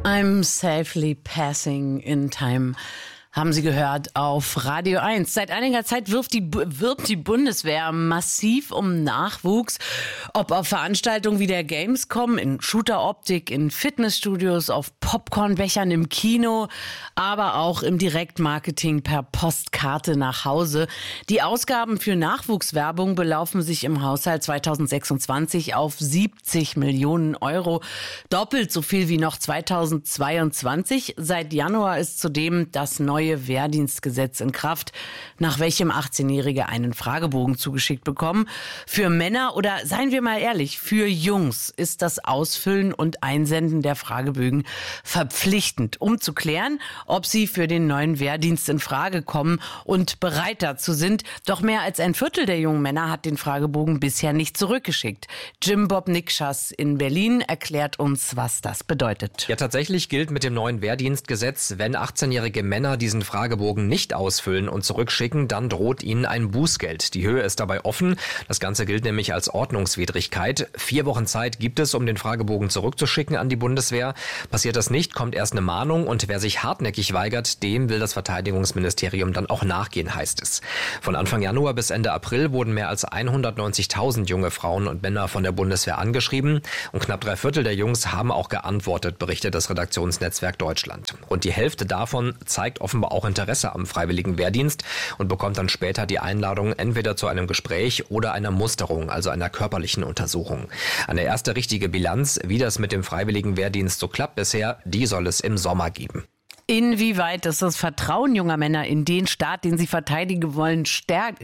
I'm safely passing in time. Haben Sie gehört auf Radio 1. Seit einiger Zeit wirbt die Bundeswehr massiv um Nachwuchs. Ob auf Veranstaltungen wie der Gamescom, in Shooter-Optik, in Fitnessstudios, auf Popcornbechern im Kino, aber auch im Direktmarketing per Postkarte nach Hause. Die Ausgaben für Nachwuchswerbung belaufen sich im Haushalt 2026 auf 70 Millionen Euro. Doppelt so viel wie noch 2022. Seit Januar ist zudem das neue Wehrdienstgesetz in Kraft, nach welchem 18-Jährige einen Fragebogen zugeschickt bekommen. Für Männer oder, seien wir mal ehrlich, für Jungs ist das Ausfüllen und Einsenden der Fragebögen verpflichtend, um zu klären, ob sie für den neuen Wehrdienst in Frage kommen und bereit dazu sind. Doch mehr als ein Viertel der jungen Männer hat den Fragebogen bisher nicht zurückgeschickt. Jim Bob Nikschas in Berlin erklärt uns, was das bedeutet. Ja, tatsächlich gilt mit dem neuen Wehrdienstgesetz, wenn 18-jährige Männer diesen Fragebogen nicht ausfüllen und zurückschicken, dann droht ihnen ein Bußgeld. Die Höhe ist dabei offen. Das Ganze gilt nämlich als Ordnungswidrigkeit. 4 Wochen Zeit gibt es, um den Fragebogen zurückzuschicken an die Bundeswehr. Passiert das nicht, kommt erst eine Mahnung und wer sich hartnäckig weigert, dem will das Verteidigungsministerium dann auch nachgehen, heißt es. Von Anfang Januar bis Ende April wurden mehr als 190.000 junge Frauen und Männer von der Bundeswehr angeschrieben und knapp 3/4 der Jungs haben auch geantwortet, berichtet das Redaktionsnetzwerk Deutschland. Und die Hälfte davon zeigt offenbar auch Interesse am freiwilligen Wehrdienst und bekommt dann später die Einladung entweder zu einem Gespräch oder einer Musterung, also einer körperlichen Untersuchung. Eine erste richtige Bilanz, wie das mit dem freiwilligen Wehrdienst so klappt bisher, die soll es im Sommer geben. Inwieweit das Vertrauen junger Männer in den Staat, den sie verteidigen wollen, stärkt,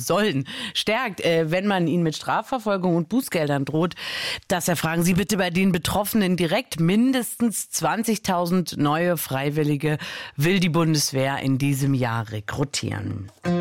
wenn man ihnen mit Strafverfolgung und Bußgeldern droht, das erfragen Sie bitte bei den Betroffenen direkt. Mindestens 20.000 neue Freiwillige will die Bundeswehr in diesem Jahr rekrutieren.